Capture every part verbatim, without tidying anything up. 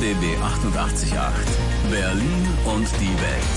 B B achtundachtzig Komma acht. Berlin und die Welt.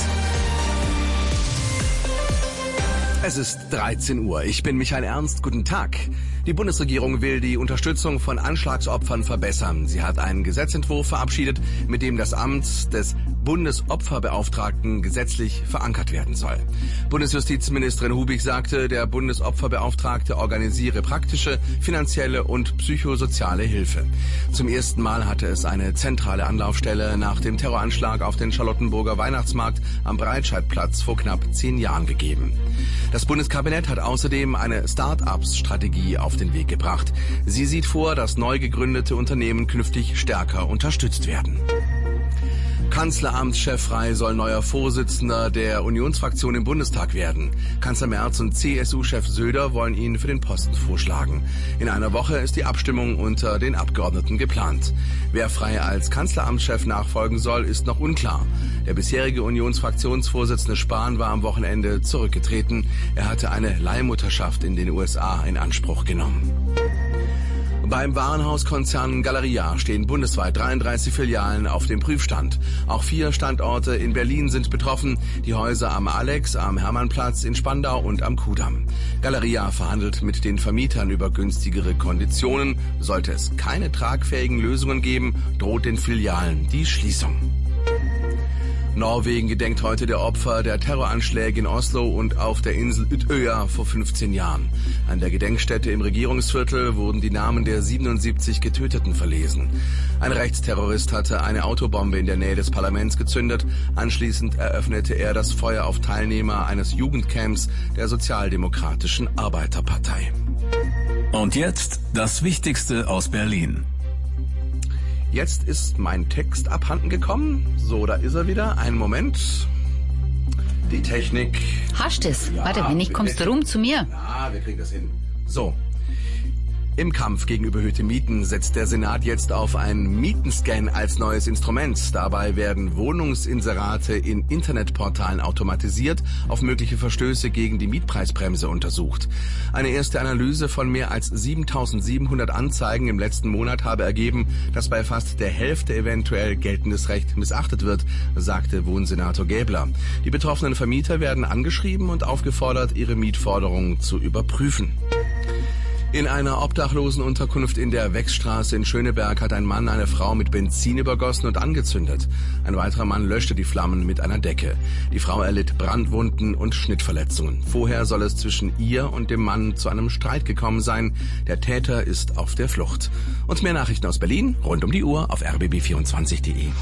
Es ist dreizehn Uhr. Ich bin Michael Ernst. Guten Tag. Die Bundesregierung will die Unterstützung von Anschlagsopfern verbessern. Sie hat einen Gesetzentwurf verabschiedet, mit dem das Amt des Bundesopferbeauftragten gesetzlich verankert werden soll. Bundesjustizministerin Hubig sagte, der Bundesopferbeauftragte organisiere praktische, finanzielle und psychosoziale Hilfe. Zum ersten Mal hatte es eine zentrale Anlaufstelle nach dem Terroranschlag auf den Charlottenburger Weihnachtsmarkt am Breitscheidplatz vor knapp zehn Jahren gegeben. Das Bundeskabinett hat außerdem eine Start-ups-Strategie auf den Weg gebracht. Sie sieht vor, dass neu gegründete Unternehmen künftig stärker unterstützt werden. Kanzleramtschef Frey soll neuer Vorsitzender der Unionsfraktion im Bundestag werden. Kanzler Merz und C S U-Chef Söder wollen ihn für den Posten vorschlagen. In einer Woche ist die Abstimmung unter den Abgeordneten geplant. Wer Frey als Kanzleramtschef nachfolgen soll, ist noch unklar. Der bisherige Unionsfraktionsvorsitzende Spahn war am Wochenende zurückgetreten. Er hatte eine Leihmutterschaft in den U S A in Anspruch genommen. Beim Warenhauskonzern Galeria stehen bundesweit dreiunddreißig Filialen auf dem Prüfstand. Auch vier Standorte in Berlin sind betroffen, die Häuser am Alex, am Hermannplatz, in Spandau und am Kudamm. Galeria verhandelt mit den Vermietern über günstigere Konditionen. Sollte es keine tragfähigen Lösungen geben, droht den Filialen die Schließung. Norwegen gedenkt heute der Opfer der Terroranschläge in Oslo und auf der Insel Utøya vor fünfzehn Jahren. An der Gedenkstätte im Regierungsviertel wurden die Namen der siebenundsiebzig Getöteten verlesen. Ein Rechtsterrorist hatte eine Autobombe in der Nähe des Parlaments gezündet. Anschließend eröffnete er das Feuer auf Teilnehmer eines Jugendcamps der Sozialdemokratischen Arbeiterpartei. Und jetzt das Wichtigste aus Berlin. Jetzt ist mein Text abhanden gekommen. So, da ist er wieder. Einen Moment. Die Technik. Hast es? Ja, Warte, wenn nicht, kommst du rum zu mir. Ja, wir kriegen das hin. So. Im Kampf gegen überhöhte Mieten setzt der Senat jetzt auf einen Mietenscan als neues Instrument. Dabei werden Wohnungsinserate in Internetportalen automatisiert auf mögliche Verstöße gegen die Mietpreisbremse untersucht. Eine erste Analyse von mehr als siebentausendsiebenhundert Anzeigen im letzten Monat habe ergeben, dass bei fast der Hälfte eventuell geltendes Recht missachtet wird, sagte Wohnsenator Gäbler. Die betroffenen Vermieter werden angeschrieben und aufgefordert, ihre Mietforderungen zu überprüfen. In einer Obdachlosenunterkunft in der Wechsstraße in Schöneberg hat ein Mann eine Frau mit Benzin übergossen und angezündet. Ein weiterer Mann löschte die Flammen mit einer Decke. Die Frau erlitt Brandwunden und Schnittverletzungen. Vorher soll es zwischen ihr und dem Mann zu einem Streit gekommen sein. Der Täter ist auf der Flucht. Und mehr Nachrichten aus Berlin rund um die Uhr auf r b b vierundzwanzig punkt de.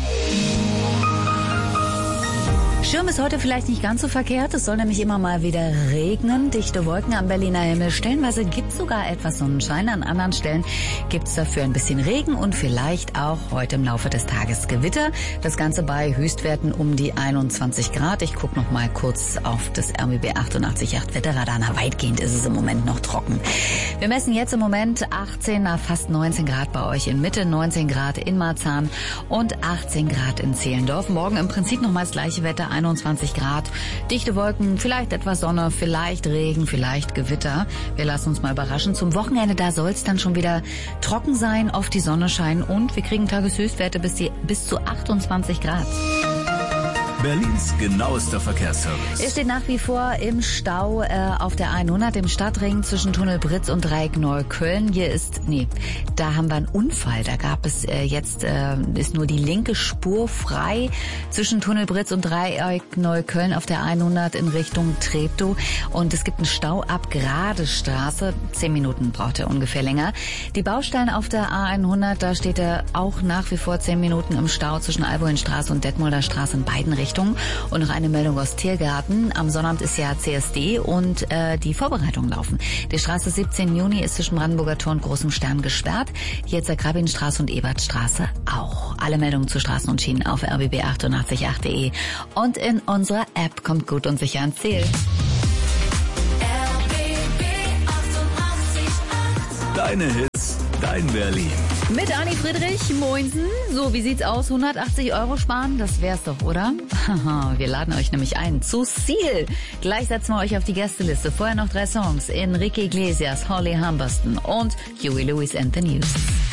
Schirm ist heute vielleicht nicht ganz so verkehrt. Es soll nämlich immer mal wieder regnen. Dichte Wolken am Berliner Himmel. Stellenweise gibt es sogar etwas Sonnenschein. An anderen Stellen gibt es dafür ein bisschen Regen und vielleicht auch heute im Laufe des Tages Gewitter. Das Ganze bei Höchstwerten um die einundzwanzig Grad. Ich gucke noch mal kurz auf das R B B achtundachtzig Komma acht Wetterradar. Na, weitgehend ist es im Moment noch trocken. Wir messen jetzt im Moment achtzehn, na, fast neunzehn Grad bei euch in Mitte, neunzehn Grad in Marzahn und achtzehn Grad in Zehlendorf. Morgen im Prinzip noch mal das gleiche Wetter. einundzwanzig Grad, dichte Wolken, vielleicht etwas Sonne, vielleicht Regen, vielleicht Gewitter. Wir lassen uns mal überraschen. Zum Wochenende, da soll es dann schon wieder trocken sein, oft die Sonne scheinen und wir kriegen Tageshöchstwerte bis, die, bis zu achtundzwanzig Grad. Berlins genauester Verkehrsservice. Er steht nach wie vor im Stau äh, auf der hundert im Stadtring zwischen Tunnel Britz und Dreieck Neukölln. Hier ist, nee, da haben wir einen Unfall. Da gab es äh, jetzt, äh, ist nur die linke Spur frei zwischen Tunnel Britz und Dreieck Neukölln auf der hundert in Richtung Treptow. Und es gibt einen Stau ab Gradestraße. Zehn Minuten braucht er ungefähr länger. Die Baustellen auf der A hundert, da steht er auch nach wie vor zehn Minuten im Stau zwischen Alboinstraße und Detmolder Straße in beiden Richtungen. Und noch eine Meldung aus Tiergarten. Am Sonnabend ist ja C S D und äh, die Vorbereitungen laufen. Die Straße siebzehnten Juni ist zwischen Brandenburger Tor und Großem Stern gesperrt. Jetzt der Grabinstraße und Ebertstraße auch. Alle Meldungen zu Straßen und Schienen auf r b b achtundachtzig Komma acht punkt de und in unserer App. Kommt gut und sicher ans Ziel. Deine Hits, dein Berlin. Mit Anni Friedrich, moinsen. So, wie sieht's aus? hundertachtzig Euro sparen? Das wär's doch, oder? Wir laden euch nämlich ein zu Ziel. Gleich setzen wir euch auf die Gästeliste. Vorher noch drei Songs. Enrique Iglesias, Holly Humberstone und Huey Lewis and the News.